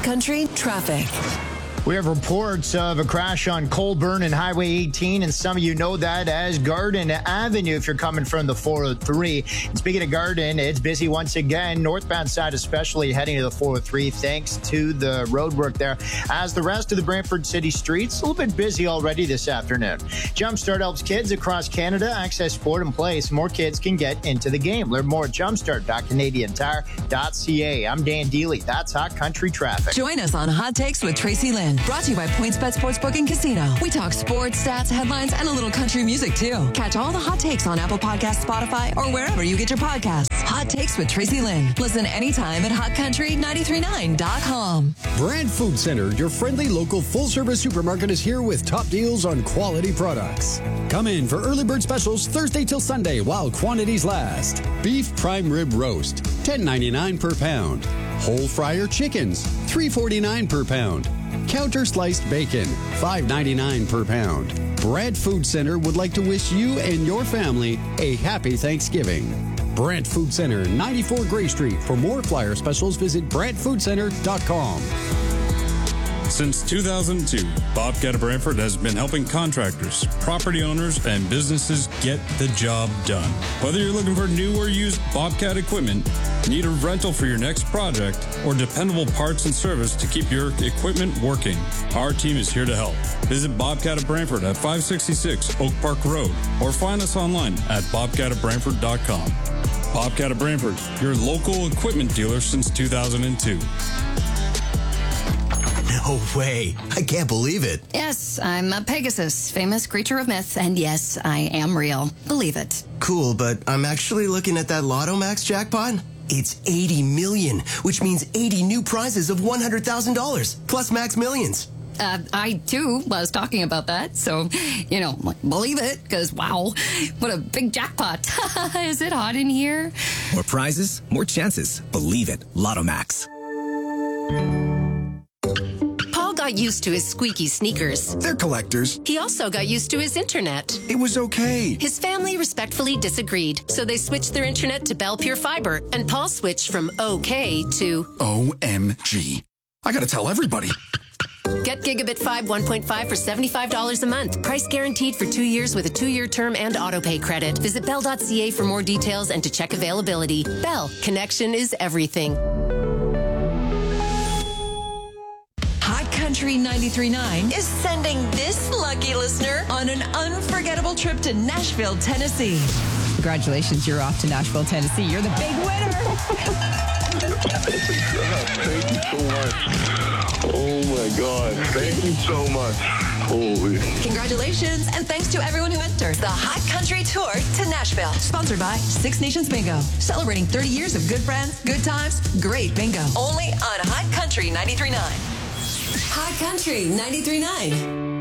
Country traffic. We have reports of a crash on Colburn and Highway 18, and some of you know that as Garden Avenue if you're coming from the 403. And speaking of Garden, it's busy once again, northbound side especially heading to the 403 thanks to the road work there. As the rest of the Brantford City streets, a little bit busy already this afternoon. Jumpstart helps kids across Canada access sport and play so more kids can get into the game. Learn more at jumpstart.canadiantire.ca. I'm Dan Dealey. That's Hot Country Traffic. Join us on Hot Takes with Tracy Lynn. Brought to you by PointsBet Sportsbook and Casino. We talk sports, stats, headlines, and a little country music, too. Catch all the hot takes on Apple Podcasts, Spotify, or wherever you get your podcasts. Hot Takes with Tracy Lynn. Listen anytime at hotcountry939.com. Brand Food Center, your friendly local full-service supermarket, is here with top deals on quality products. Come in for early bird specials Thursday till Sunday while quantities last. Beef prime rib roast, $10.99 per pound. Whole fryer chickens, $3.49 per pound. Counter sliced bacon, $5.99 per pound. Brant Food Center would like to wish you and your family a happy Thanksgiving. Brant Food Center, 94 Gray Street. For more flyer specials, visit BrantFoodCenter.com. Since 2002, Bobcat of Brantford has been helping contractors, property owners, and businesses get the job done. Whether you're looking for new or used Bobcat equipment, need a rental for your next project, or dependable parts and service to keep your equipment working, our team is here to help. Visit Bobcat of Brantford at 566 Oak Park Road or find us online at bobcatofbrantford.com. Bobcat of Brantford, your local equipment dealer since 2002. No way. I can't believe it. Yes, I'm a Pegasus, famous creature of myth, and yes, I am real. Believe it. Cool, but I'm actually looking at that Lotto Max jackpot. It's 80 million, which means 80 new prizes of $100,000, plus Max Millions. I, too, was talking about that, so, believe it, because, wow, what a big jackpot. Is it hot in here? More prizes, more chances. Believe it. Lotto Max. Paul got used to his squeaky sneakers. They're collectors. He also got used to his internet. It was okay. His family respectfully disagreed, so they switched their internet to Bell Pure Fiber, and Paul switched from OK to OMG. I gotta tell everybody. Get Gigabit 5 1.5 for $75 a month. Price guaranteed for 2 years with a 2-year term and autopay credit. Visit bell.ca for more details and to check availability. Bell, connection is everything. Hot Country 93.9 is sending this lucky listener on an unforgettable trip to Nashville, Tennessee. Congratulations, you're off to Nashville, Tennessee. You're the big winner. Thank you so much. Oh my God. Thank you so much. Holy. Congratulations, and thanks to everyone who entered the Hot Country Tour to Nashville. Sponsored by Six Nations Bingo. Celebrating 30 years of good friends, good times, great bingo. Only on Hot Country 93.9. Hot Country 93.9.